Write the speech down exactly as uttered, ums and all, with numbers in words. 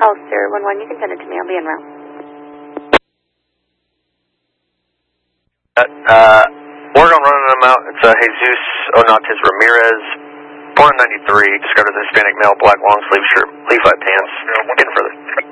Ulster one one, you can send it to me. I'll be en route. Uh, uh, Oregon running them out. It's uh, Jesus Onates Ramirez, born in ninety-three, described as a Hispanic male, black long sleeve shirt, Levi pants, getting further.